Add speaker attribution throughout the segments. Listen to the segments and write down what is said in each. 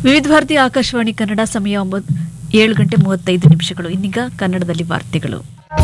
Speaker 1: ವಿವಿಧ ಭಾರತಿ ಆಕಾಶವಾಣಿ ಕನ್ನಡ ಸಮಯ 7:35. ಇನ್ನೀಗ ಕನ್ನಡದಲ್ಲಿ ವಾರ್ತೆಗಳು.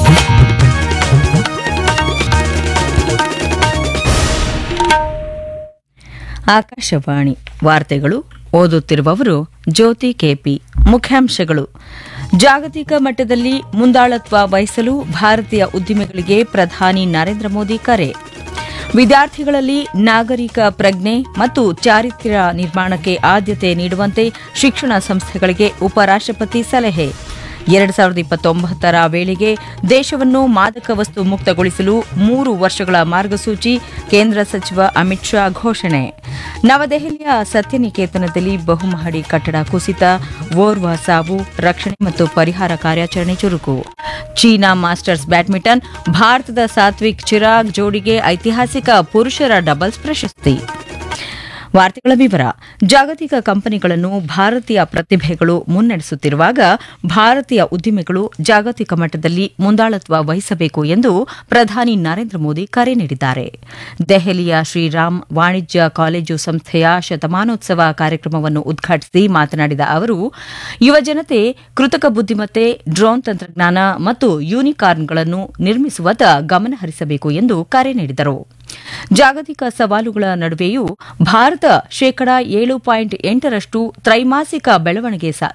Speaker 2: ಆಕಾಶವಾಣಿ ವಾರ್ತೆಗಳು ಓದುತ್ತಿರುವವರು ಜ್ಯೋತಿ ಕೆಪಿ. ಮುಖ್ಯಾಂಶಗಳು: ಜಾಗತಿಕ ಮಟ್ಟದಲ್ಲಿ ಮುಂದಾಳತ್ವ ವಹಿಸಲು ಭಾರತೀಯ ಉದ್ದಿಮೆಗಳಿಗೆ ಪ್ರಧಾನಿ ನರೇಂದ್ರ ಮೋದಿ ಕರೆ. ವಿದ್ಯಾರ್ಥಿಗಳಲ್ಲಿ ನಾಗರಿಕ ಪ್ರಜ್ಞೆ ಮತ್ತು ಚಾರಿತ್ರ್ಯ ನಿರ್ಮಾಣಕ್ಕೆ ಆದ್ಯತೆ ನೀಡುವಂತೆ ಶಿಕ್ಷಣ ಸಂಸ್ಥೆಗಳಿಗೆ ಉಪರಾಷ್ಟಪತಿ ಸಲಹೆ. 2029 ವೇಳೆಗೆ ದೇಶವನ್ನು ಮಾದಕ ವಸ್ತು ಮುಕ್ತಗೊಳಿಸಲು 3 ವರ್ಷಗಳ ಮಾರ್ಗಸೂಚಿ ಕೇಂದ್ರ ಸಚಿವ ಅಮಿತ್ ಶಾ ಘೋಷಣೆ. ನವದೆಹಲಿಯ ಸತ್ಯನಿಕೇತನದಲ್ಲಿ ಬಹುಮಹಡಿ ಕಟ್ಟಡ ಕುಸಿತ, ಓರ್ವ ಸಾವು, ರಕ್ಷಣೆ ಮತ್ತು ಪರಿಹಾರ ಕಾರ್ಯಾಚರಣೆ ಚುರುಕು. ಚೀನಾ ಮಾಸ್ಟರ್ಸ್ ಬ್ಯಾಡ್ಮಿಂಟನ್, ಭಾರತದ ಸಾತ್ವಿಕ್ ಚಿರಾಗ್ ಜೋಡಿಗೆ ಐತಿಹಾಸಿಕ ಪುರುಷರ ಡಬಲ್ಸ್ ಪ್ರಶಸ್ತಿ. ವಾರ್ತೆಗಳ ವಿವರ. ಜಾಗತಿಕ ಕಂಪನಿಗಳನ್ನು ಭಾರತೀಯ ಪ್ರತಿಭೆಗಳು ಮುನ್ನಡೆಸುತ್ತಿರುವಾಗ ಭಾರತೀಯ ಉದ್ದಿಮೆಗಳು ಜಾಗತಿಕ ಮಟ್ಟದಲ್ಲಿ ಮುಂದಾಳತ್ವ ವಹಿಸಬೇಕು ಎಂದು ಪ್ರಧಾನಿ ನರೇಂದ್ರ ಮೋದಿ ಕರೆ ನೀಡಿದ್ದಾರೆ. ದೆಹಲಿಯ ಶ್ರೀರಾಮ್ ವಾಣಿಜ್ಯ ಕಾಲೇಜು ಸಂಸ್ಥೆಯ ಶತಮಾನೋತ್ಸವ ಕಾರ್ಯಕ್ರಮವನ್ನು ಉದ್ಘಾಟಿಸಿ ಮಾತನಾಡಿದ ಅವರು, ಯುವಜನತೆ ಕೃತಕ ಬುದ್ದಿಮತ್ತೆ, ಡ್ರೋನ್ ತಂತ್ರಜ್ಞಾನ ಮತ್ತು ಯೂನಿಕಾರ್ನ್ಗಳನ್ನು ನಿರ್ಮಿಸುವತ್ತ ಗಮನ ಹರಿಸಬೇಕು ಎಂದು ಕರೆ ನೀಡಿದರು. ಜಾಗತಿಕ ಸವಾಲುಗಳ ನಡುವೆಯೂ ಭಾರತ 7.8% ತ್ರೈಮಾಸಿಕ ಬೆಳವಣಿಗೆ